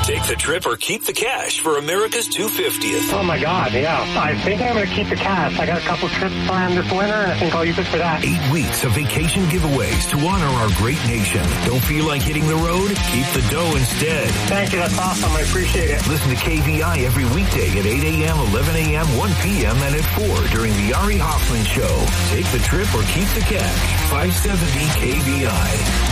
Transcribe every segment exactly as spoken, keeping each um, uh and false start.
Take the trip or keep the cash for America's two hundred fiftieth. Oh, my God, yeah. I think I'm going to keep the cash. I got a couple trips planned this winter, and I think I'll use it for that. Eight weeks of vacation giveaways to honor our great nation. Don't feel like hitting the road? Keep the dough instead. Thank you. That's awesome. I appreciate it. Listen to K V I every weekday at eight a.m., eleven a.m., one p.m., and at four during the Ari Hoffman Show. Take the trip or keep the cash. five seventy K V I.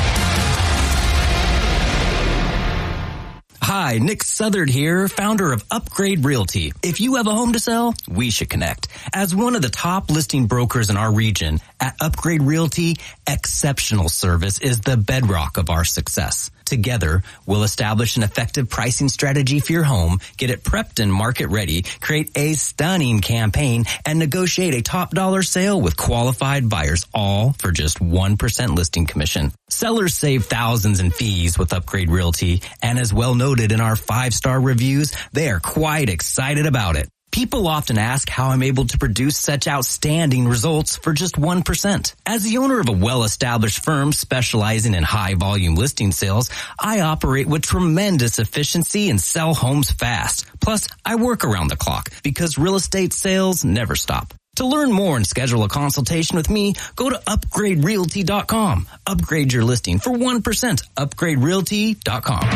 Hi, Nick Southard here, founder of Upgrade Realty. If you have a home to sell, we should connect. As one of the top listing brokers in our region, at Upgrade Realty, exceptional service is the bedrock of our success. Together, we'll establish an effective pricing strategy for your home, get it prepped and market ready, create a stunning campaign, and negotiate a top dollar sale with qualified buyers, all for just one percent listing commission. Sellers save thousands in fees with Upgrade Realty, and as well noted in our five-star reviews, they are quite excited about it. People often ask how I'm able to produce such outstanding results for just one percent. As the owner of a well-established firm specializing in high-volume listing sales, I operate with tremendous efficiency and sell homes fast. Plus, I work around the clock because real estate sales never stop. To learn more and schedule a consultation with me, go to upgrade realty dot com. Upgrade your listing for one percent. upgrade realty dot com.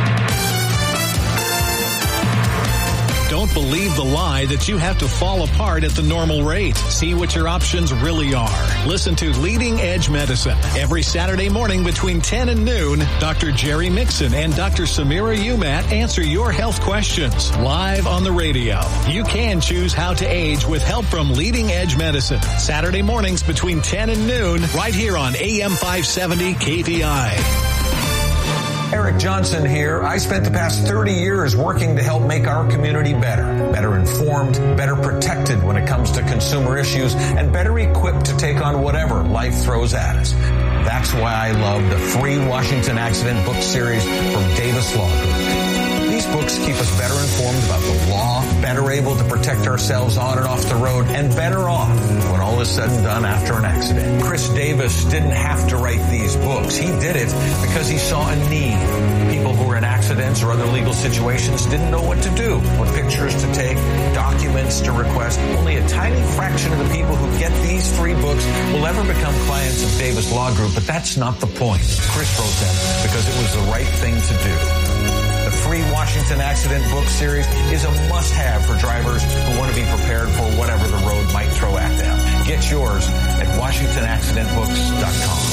Don't believe the lie that you have to fall apart at the normal rate. See what your options really are. Listen to Leading Edge Medicine every Saturday morning between ten and noon. Doctor Jerry Mixon and Doctor Samira Umat answer your health questions live on the radio. You can choose how to age with help from Leading Edge Medicine. Saturday mornings between ten and noon right here on A M five seventy K V I. Eric Johnson here. I spent the past thirty years working to help make our community better, better informed, better protected when it comes to consumer issues, and better equipped to take on whatever life throws at us. That's why I love the free Washington Accident book series from Davis Law Group. These books keep us better informed about the law, better able to protect ourselves on and off the road, and better off when all is said and done after an accident. Chris Davis didn't have to write these books. He did it because he saw a need. People who were in accidents or other legal situations didn't know what to do, what pictures to take, documents to request. Only a tiny fraction of the people who get these free books will ever become clients of Davis Law Group, but that's not the point. Chris wrote them because it was the right thing to do. The free Washington Accident book series is a must-have for drivers who want to be prepared for whatever the road might throw at them. Get yours at washington accident books dot com.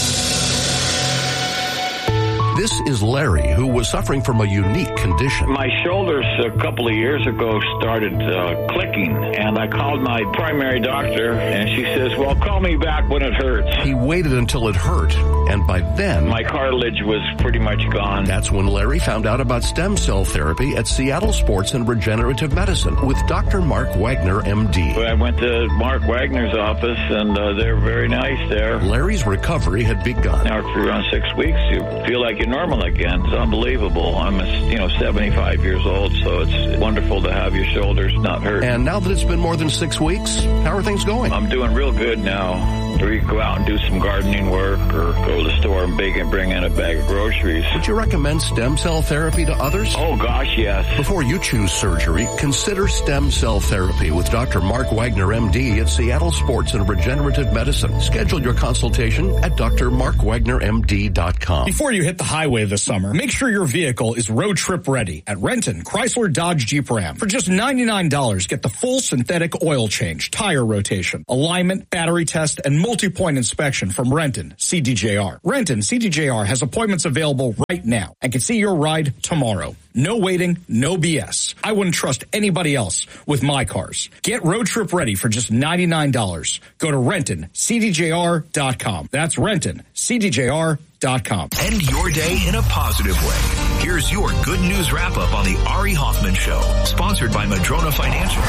This is Larry, who was suffering from a unique condition. My shoulders a couple of years ago started uh, clicking, and I called my primary doctor, and she says, well, call me back when it hurts. He waited until it hurt, and by then... my cartilage was pretty much gone. That's when Larry found out about stem cell therapy at Seattle Sports and Regenerative Medicine with Doctor Mark Wagner, M D. I went to Mark Wagner's office, and uh, they're very nice there. Larry's recovery had begun. Now, for around six weeks, you feel like you're normal again. It's unbelievable. I'm, you know, seventy-five years old, so it's wonderful to have your shoulders not hurt. And now that it's been more than six weeks, how are things going? I'm doing real good now. Or you go out and do some gardening work or go to the store and bake and bring in a bag of groceries. Would you recommend stem cell therapy to others? Oh, gosh, yes. Before you choose surgery, consider stem cell therapy with Doctor Mark Wagner, M D at Seattle Sports and Regenerative Medicine. Schedule your consultation at d r mark wagner m d dot com. Before you hit the highway this summer, make sure your vehicle is road trip ready at Renton Chrysler Dodge Jeep Ram. For just ninety-nine dollars, get the full synthetic oil change, tire rotation, alignment, battery test, and multi-point inspection from Renton C D J R. Renton C D J R has appointments available right now and can see your ride tomorrow. No waiting, no B S. I wouldn't trust anybody else with my cars. Get road trip ready for just ninety-nine dollars. Go to renton c d j r dot com. That's renton c d j r dot com. End your day in a positive way. Here's your good news wrap-up on the Ari Hoffman Show, sponsored by Madrona Financial.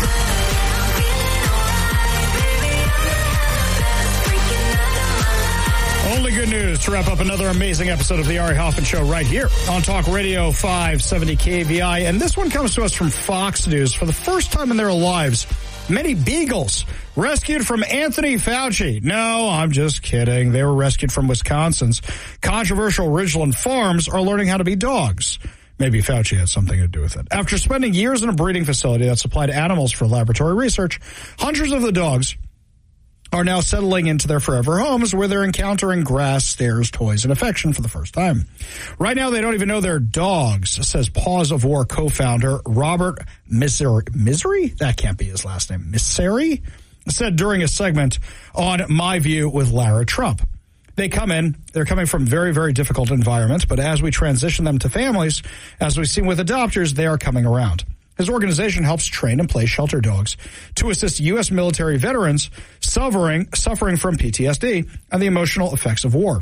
Only good news to wrap up another amazing episode of the Ari Hoffman Show right here on Talk Radio five seventy K V I. And this one comes to us from Fox News. For the first time in their lives, many beagles rescued from Anthony Fauci. No, I'm just kidding. They were rescued from Wisconsin's controversial Ridgeland Farms are learning how to be dogs. Maybe Fauci had something to do with it. After spending years in a breeding facility that supplied animals for laboratory research, hundreds of the dogs are now settling into their forever homes where they're encountering grass, stairs, toys, and affection for the first time. Right now, they don't even know they're dogs, says Paws of War co-founder Robert Misery. Misery? That can't be his last name. Misery? Said during a segment on My View with Lara Trump. They come in, they're coming from very, very difficult environments, but as we transition them to families, as we've seen with adopters, they are coming around. His organization helps train and play shelter dogs to assist U S military veterans suffering, suffering from P T S D and the emotional effects of war.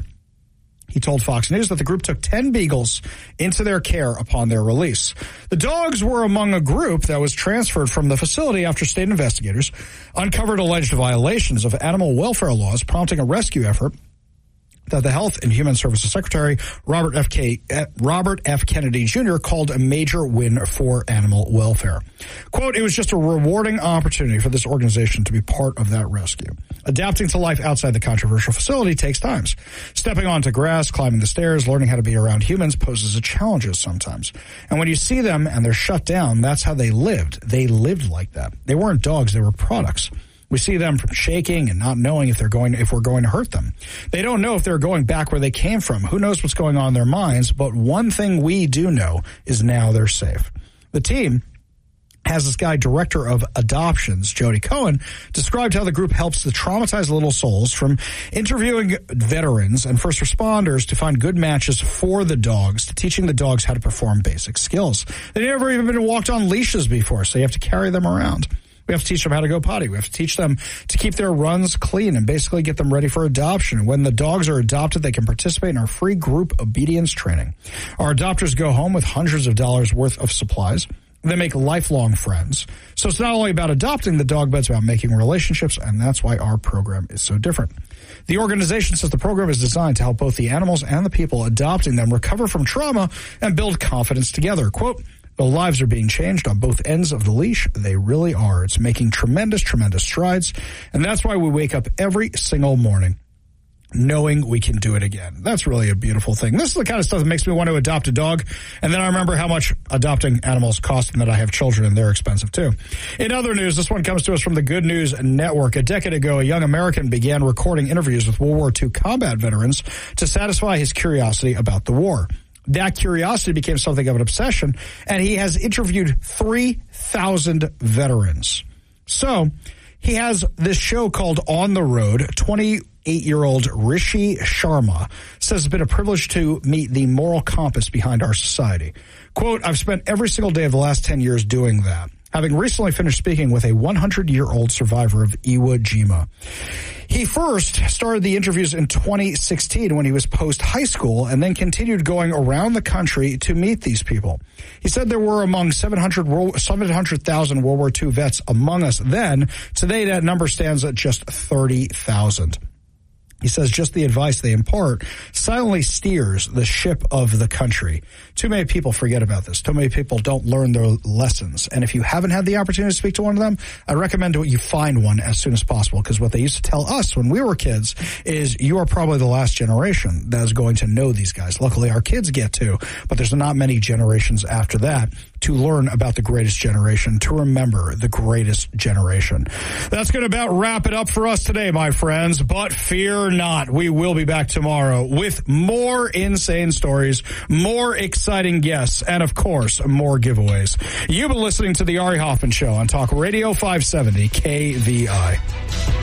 He told Fox News that the group took ten beagles into their care upon their release. The dogs were among a group that was transferred from the facility after state investigators uncovered alleged violations of animal welfare laws, prompting a rescue effort that the Health and Human Services Secretary, Robert F. K, Robert F. Kennedy Junior called a major win for animal welfare. Quote, it was just a rewarding opportunity for this organization to be part of that rescue. Adapting to life outside the controversial facility takes time. Stepping onto grass, climbing the stairs, learning how to be around humans poses a challenges sometimes. And when you see them and they're shut down, that's how they lived. They lived like that. They weren't dogs, they were products. We see them shaking and not knowing if they're going, if we're going to hurt them. They don't know if they're going back where they came from. Who knows what's going on in their minds? But one thing we do know is now they're safe. The team has this guy, director of adoptions, Jody Cohen, described how the group helps the traumatized little souls from interviewing veterans and first responders to find good matches for the dogs to teaching the dogs how to perform basic skills. They've never even been walked on leashes before, so you have to carry them around. We have to teach them how to go potty. We have to teach them to keep their runs clean and basically get them ready for adoption. When the dogs are adopted, they can participate in our free group obedience training. Our adopters go home with hundreds of dollars worth of supplies. They make lifelong friends. So it's not only about adopting the dog, but it's about making relationships, and that's why our program is so different. The organization says the program is designed to help both the animals and the people adopting them recover from trauma and build confidence together. Quote, the lives are being changed on both ends of the leash. They really are. It's making tremendous, tremendous strides. And that's why we wake up every single morning knowing we can do it again. That's really a beautiful thing. This is the kind of stuff that makes me want to adopt a dog. And then I remember how much adopting animals cost and that I have children and they're expensive too. In other news, this one comes to us from the Good News Network. A decade ago, a young American began recording interviews with World War Two combat veterans to satisfy his curiosity about the war. That curiosity became something of an obsession, and he has interviewed three thousand veterans. So he has this show called On the Road. twenty-eight-year-old Rishi Sharma says it's been a privilege to meet the moral compass behind our society. Quote, I've spent every single day of the last ten years doing that, having recently finished speaking with a hundred-year-old survivor of Iwo Jima. He first started the interviews in twenty sixteen when he was post-high school and then continued going around the country to meet these people. He said there were among seven hundred thousand World War Two vets among us then. Today, that number stands at just thirty thousand. He says just the advice they impart silently steers the ship of the country. Too many people forget about this. Too many people don't learn their lessons. And if you haven't had the opportunity to speak to one of them, I recommend that you find one as soon as possible, because what they used to tell us when we were kids is you are probably the last generation that is going to know these guys. Luckily, our kids get to, but there's not many generations after that to learn about the greatest generation, to remember the greatest generation. That's going to about wrap it up for us today, my friends, but fear not. We will be back tomorrow with more insane stories, more exciting guests, and of course, more giveaways. You've been listening to the Ari Hoffman Show on Talk Radio five seventy K V I.